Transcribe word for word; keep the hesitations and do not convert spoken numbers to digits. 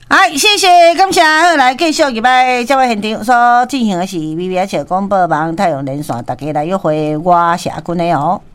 好，谢谢感谢，来继续入来这位现场所进行的是 V V S 广播网太阳连线，大家来约会我社群的哦。